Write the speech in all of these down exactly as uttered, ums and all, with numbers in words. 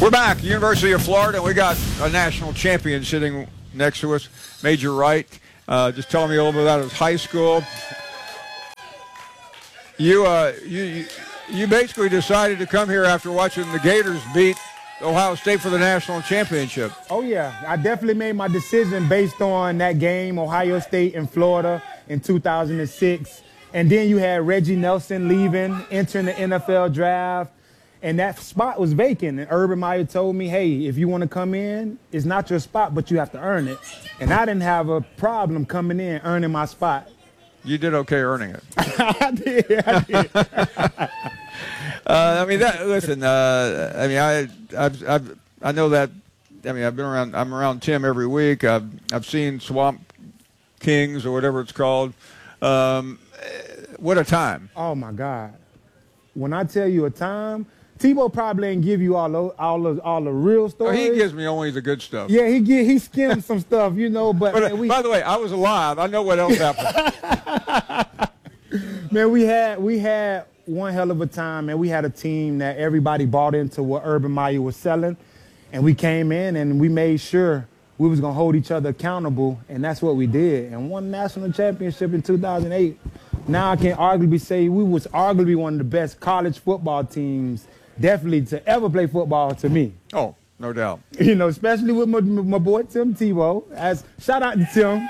We're back, University of Florida, and we got a national champion sitting next to us, Major Wright. Uh, just telling me a little bit about his high school. You, uh, you, you, you basically decided to come here after watching the Gators beat Ohio State for the national championship. Oh, yeah. I definitely made my decision based on that game, Ohio State and Florida in two thousand six. And then you had Reggie Nelson leaving, entering the N F L draft. And that spot was vacant. And Urban Meyer told me, hey, if you want to come in, it's not your spot, but you have to earn it. And I didn't have a problem coming in, earning my spot. You did okay earning it. I did. I did. uh, I mean, that, listen, uh, I mean, I, I've, I've, I know that, I mean, I've been around, I'm around Tim every week. I've, I've seen Swamp Kings or whatever it's called. Um, what a time. Oh, my God. When I tell you a time, Tebow probably ain't give you all the, all the, all the real stories. Oh, he gives me only the good stuff. Yeah, he get, he skimmed some stuff, you know. But, but man, we, by the way, I was alive. I know what else happened. Man, we had we had one hell of a time, and we had a team that everybody bought into what Urban Meyer was selling, and we came in and we made sure we was gonna hold each other accountable, and that's what we did, and won the national championship in two thousand eight. Now I can arguably say we was arguably one of the best college football teams, definitely to ever play football to me. Oh, no doubt. You know, especially with my, my boy Tim Tebow. As shout out to Tim.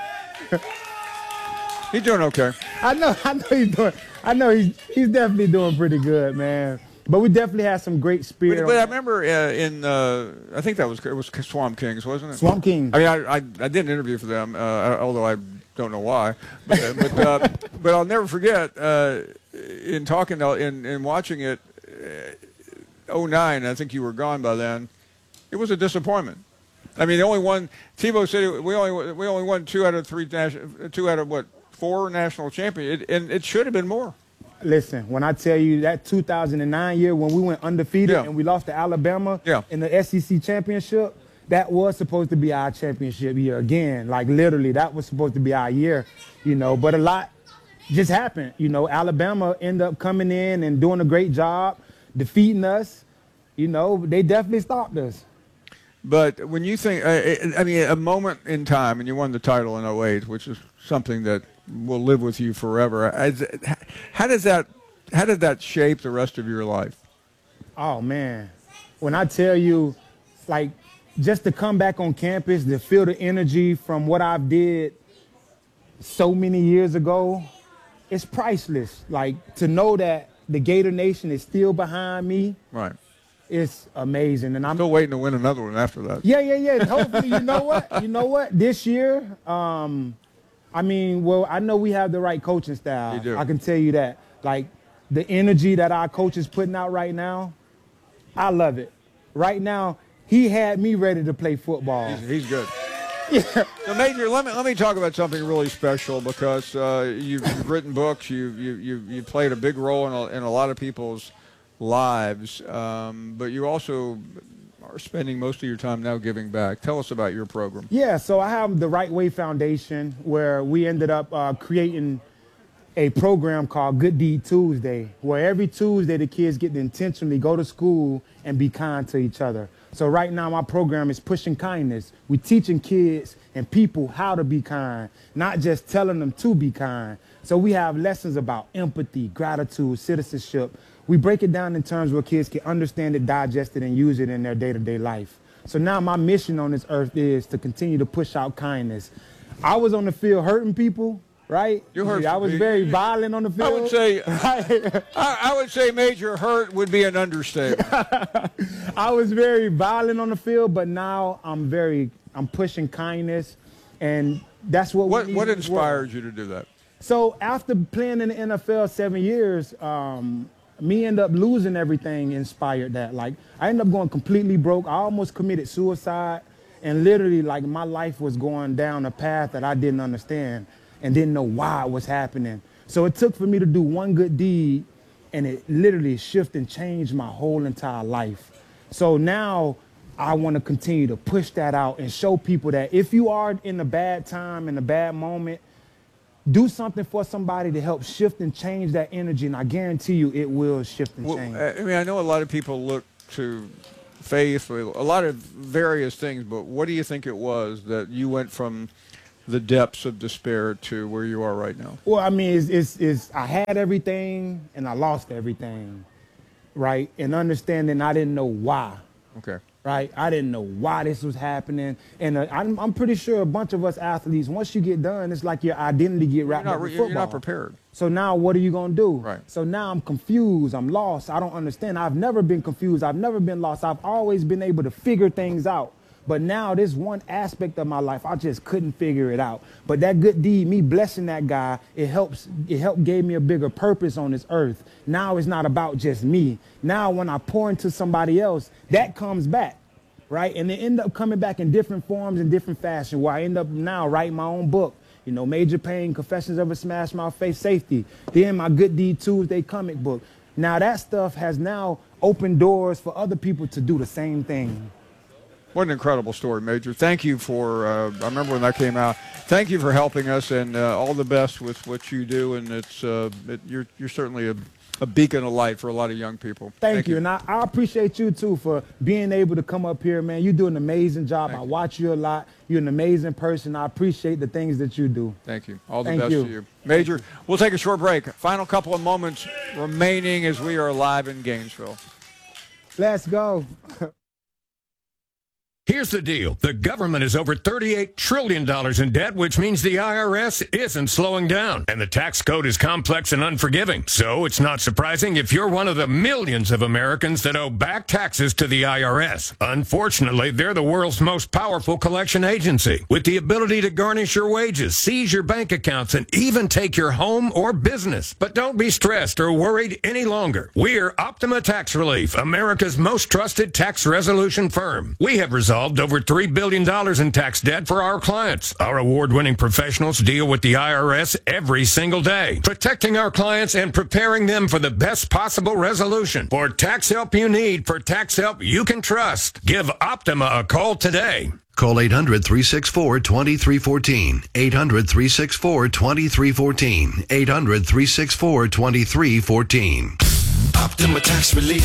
He's doing okay. I know, I know he's doing. I know he's he's definitely doing pretty good, man. But we definitely had some great spirit. But, but I remember uh, in uh, I think that was it was Swamp Kings, wasn't it? Swamp Kings. I mean, I I, I did an interview for them, uh, although I don't know why. But uh, but, uh, but I'll never forget uh, in talking to, in in watching it. oh nine, I think you were gone by then. It was a disappointment. I mean, the only one Tebow said we only we only won two out of three national, two out of what four national champions, it, and it should have been more. Listen, when I tell you that two thousand nine year when we went undefeated yeah. and we lost to Alabama yeah. in the S E C championship, that was supposed to be our championship year again. Like literally, that was supposed to be our year, you know. But a lot just happened, you know. Alabama ended up coming in and doing a great job, defeating us. You know, they definitely stopped us. But when you think, uh, I mean, a moment in time, and you won the title in oh eight, which is something that will live with you forever. How does that, how did that shape the rest of your life? Oh, man. When I tell you, like, just to come back on campus, to feel the energy from what I did so many years ago, it's priceless. Like, to know that the Gator Nation is still behind me. Right. It's amazing, and I'm still waiting to win another one after that. Yeah, yeah, yeah. Hopefully, you know what? You know what? This year, um, I mean, well, I know we have the right coaching style. You do. I can tell you that. Like the energy that our coach is putting out right now, I love it. Right now, he had me ready to play football. He's, he's good. Yeah. So, Major, let me let me talk about something really special because uh, you've, you've written books. You you you you played a big role in a, in a lot of people's lives, um, but you also are spending most of your time now giving back. Tell us about your program. Yeah, so I have the Right Way Foundation, where we ended up uh, creating a program called Good Deed Tuesday, where every Tuesday the kids get to intentionally go to school and be kind to each other. So right now my program is pushing kindness. We're teaching kids and people how to be kind, not just telling them to be kind. So we have lessons about empathy, gratitude, citizenship. We break it down in terms where kids can understand it, digest it, and use it in their day-to-day life. So now my mission on this earth is to continue to push out kindness. I was on the field hurting people, right? You hurt. I was me. very violent on the field. I would say, I, I would say Major Hurt would be an understatement. I was very violent on the field, but now I'm very, I'm pushing kindness, and that's what. What we need What in this inspired world. you to do that? So after playing in the N F L seven years, um, me end up losing everything inspired that. Like, I ended up going completely broke. I almost committed suicide, and literally, like, my life was going down a path that I didn't understand and didn't know why it was happening. So it took for me to do one good deed, and it literally shifted and changed my whole entire life. So now I want to continue to push that out and show people that if you are in a bad time, in a bad moment, do something for somebody to help shift and change that energy, and I guarantee you it will shift and Well, change. I mean, I know a lot of people look to faith, a lot of various things. But what do you think it was that you went from the depths of despair to where you are right now? Well, I mean, it's, it's, it's I had everything and I lost everything, right? And understanding I didn't know why. Okay. Right? I didn't know why this was happening. And uh, I'm, I'm pretty sure a bunch of us athletes, once you get done, it's like your identity get wrapped You're up not, in football. you're not prepared. So now what are you going to do? Right. So now I'm confused. I'm lost. I don't understand. I've never been confused. I've never been lost. I've always been able to figure things out. But now this one aspect of my life, I just couldn't figure it out. But that good deed, me blessing that guy, it helps. It helped gave me a bigger purpose on this earth. Now it's not about just me. Now when I pour into somebody else, that comes back. Right? And they end up coming back in different forms and different fashion, where I end up now writing my own book. You know, Major Pain, Confessions of a Smash Mouth Face Safety. Then my Good Deed Tuesday comic book. Now that stuff has now opened doors for other people to do the same thing. What an incredible story, Major. Thank you for, uh, I remember when that came out, thank you for helping us, and uh, all the best with what you do. And it's uh, it, you're, you're certainly a, a beacon of light for a lot of young people. Thank, Thank you. you. And I, I appreciate you, too, for being able to come up here, man. You do an amazing job. Thank I you. watch you a lot. You're an amazing person. I appreciate the things that you do. Thank you. All the Thank best you. to you. Major, we'll take a short break. Final couple of moments remaining as we are live in Gainesville. Let's go. Here's the deal. The government is over thirty-eight trillion dollars in debt, which means the I R S isn't slowing down. And the tax code is complex and unforgiving. So it's not surprising if you're one of the millions of Americans that owe back taxes to the I R S. Unfortunately, they're the world's most powerful collection agency, with the ability to garnish your wages, seize your bank accounts, and even take your home or business. But don't be stressed or worried any longer. We're Optima Tax Relief, America's most trusted tax resolution firm. We have resolved over three billion dollars in tax debt for our clients. Our award-winning professionals deal with the I R S every single day, protecting our clients and preparing them for the best possible resolution. For tax help you need, for tax help you can trust, give Optima a call today. Call eight hundred, three six four, two three one four. eight hundred, three six four, two three one four. eight hundred, three six four, two three one four. Optima Tax Relief.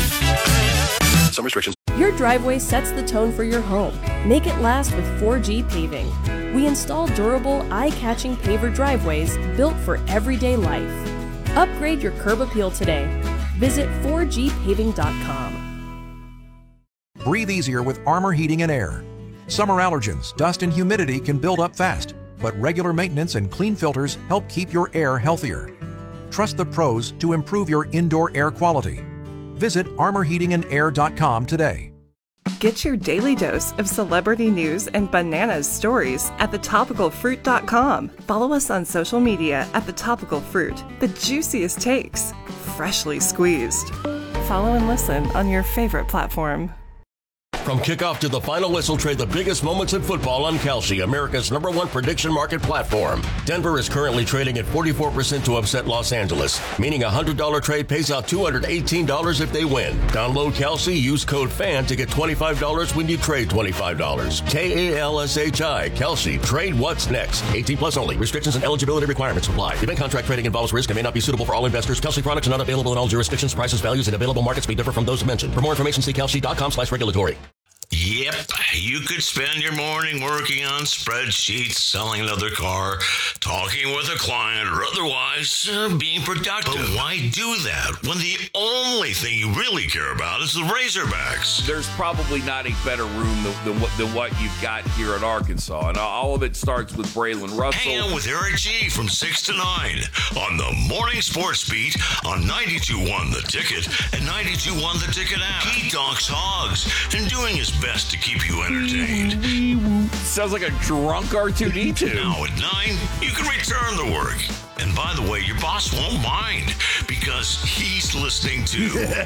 Some restrictions. Your driveway sets the tone for your home. Make it last with four G Paving. We install durable, eye-catching paver driveways built for everyday life. Upgrade your curb appeal today. Visit four G paving dot com. Breathe easier with Armor Heating and Air. Summer allergens, dust, and humidity can build up fast, but regular maintenance and clean filters help keep your air healthier. Trust the pros to improve your indoor air quality. Visit armor heating and air dot com today. Get your daily dose of celebrity news and bananas stories at the topical fruit dot com. Follow us on social media at The Topical Fruit. The juiciest takes, freshly squeezed. Follow and listen on your favorite platform. From kickoff to the final whistle, trade the biggest moments in football on Kalshi, America's number one prediction market platform. Denver is currently trading at forty-four percent to upset Los Angeles, meaning a one hundred dollars trade pays out two hundred eighteen dollars if they win. Download Kalshi, use code FAN to get twenty-five dollars when you trade twenty-five dollars. K A L S H I, Kalshi. Trade what's next. eighteen plus only. Restrictions and eligibility requirements apply. Event contract trading involves risk and may not be suitable for all investors. Kalshi products are not available in all jurisdictions. Prices, values, and available markets may differ from those mentioned. For more information, see kalshi dot com slash regulatory. Yep, you could spend your morning working on spreadsheets, selling another car, talking with a client, or otherwise uh, being productive. But why do that when the only thing you really care about is the Razorbacks? There's probably not a better room than, than, what, than what you've got here at Arkansas, and all of it starts with Braylon Russell. Hang out with Eric G from six to nine on the Morning Sports Beat on ninety-two point one The Ticket and ninety-two point one The Ticket app. He talks hogs and doing his best to keep you entertained. Sounds like a drunk R two D two. Now at nine, you can return to work. And by the way, your boss won't mind because he's listening to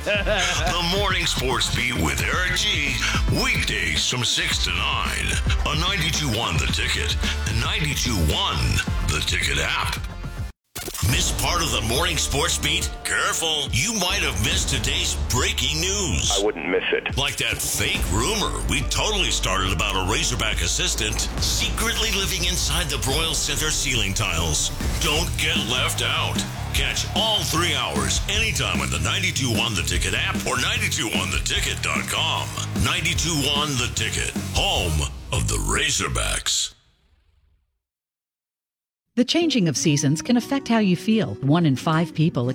the Morning Sports Beat with Eric G. Weekdays from six to nine on ninety-two point one The Ticket and ninety-two point one The Ticket app. Miss part of the Morning Sports Beat? Careful, you might have missed today's breaking news. I wouldn't miss it. Like that fake rumor we totally started about a Razorback assistant secretly living inside the Broyles Center ceiling tiles. Don't get left out. Catch all three hours anytime on the ninety-two one The Ticket app or ninety-two one the ticket dot com. ninety-two one The Ticket, home of the Razorbacks. The changing of seasons can affect how you feel. One in five people